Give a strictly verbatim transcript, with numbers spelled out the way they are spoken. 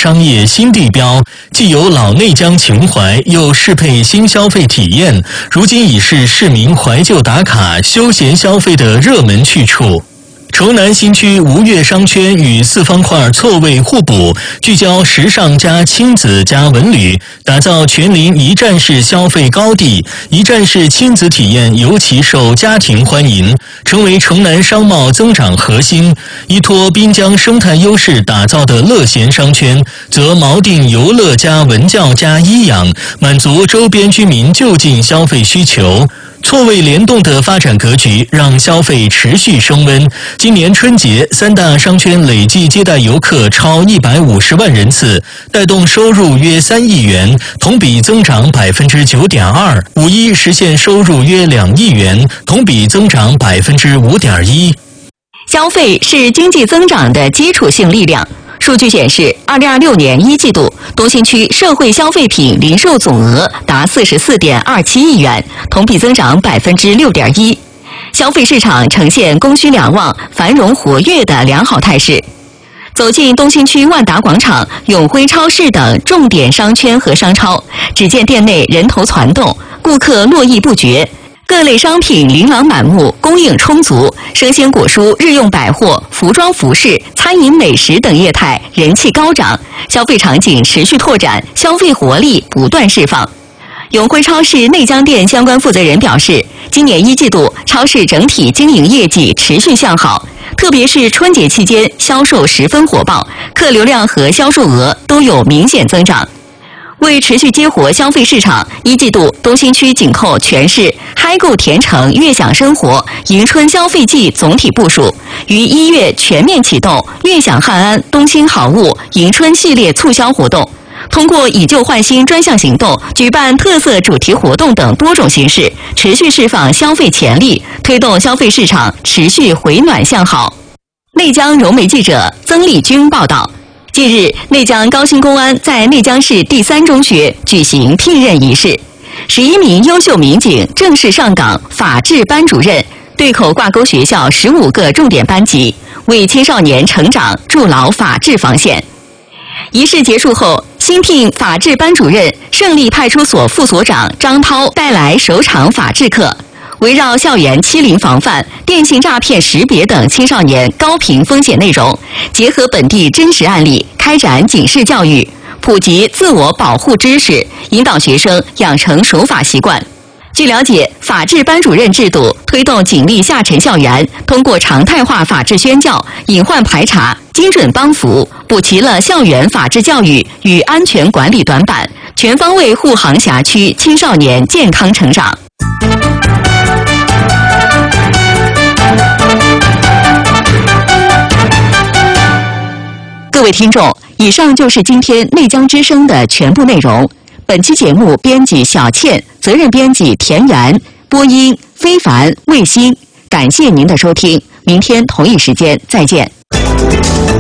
商业新地标，既有老内江情怀，又适配新消费体验，如今已是市民怀旧打卡、休闲消费的热门去处。城南新区吴越商圈与四方块错位互补，聚焦时尚加亲子加文旅，打造全临一站式消费高地。一站式亲子体验尤其受家庭欢迎，成为城南商贸增长核心。依托滨江生态优势打造的乐贤商圈，则锚定游乐加文教加医养，满足周边居民就近消费需求。错位联动的发展格局让消费持续升温。今年春节，三大商圈累计接待游客超一百五十万人次，带动收入约三亿元，同比增长百分之九点二。五一实现收入约两亿元，同比增长百分之五点一。 消费是经济增长的基础性力量。数据显示，二零二六年一季度，东新区社会消费品零售总额达四十四点二七亿元，同比增长百分之六点一。消费市场呈现供需两旺、繁荣活跃的良好态势。走进东新区万达广场、永辉超市等重点商圈和商超，只见店内人头攒动，顾客络绎不绝。各类商品琳琅满目，供应充足，生鲜果蔬、日用百货、服装服饰、餐饮美食等业态人气高涨，消费场景持续拓展，消费活力不断释放。永辉超市内江店相关负责人表示，今年一季度超市整体经营业绩持续向好，特别是春节期间销售十分火爆，客流量和销售额都有明显增长。为持续激活消费市场，一季度东新区紧扣全市嗨购甜城悦享生活迎春消费季总体部署，于一月全面启动悦享汉安东兴好物迎春系列促销活动，通过以旧换新专项行动、举办特色主题活动等多种形式，持续释放消费潜力，推动消费市场持续回暖向好。内江融媒记者曾丽君报道。近日，内江高新公安在内江市第三中学举行聘任仪式，十一名优秀民警正式上岗法制班主任，对口挂钩学校十五个重点班级，为青少年成长筑牢法治防线。仪式结束后，新聘法制班主任胜利派出所副所长张涛带来首场法治课，围绕校园欺凌防范、电信诈骗识别等青少年高频风险内容，结合本地真实案例，开展警示教育，普及自我保护知识，引导学生养成守法习惯。据了解，法治班主任制度推动警力下沉校园，通过常态化法治宣教、隐患排查、精准帮扶，补齐了校园法治教育与安全管理短板，全方位护航辖区青少年健康成长。各位听众，以上就是今天内江之声的全部内容。本期节目编辑小倩，责任编辑田园，播音非凡、卫星。感谢您的收听，明天同一时间再见。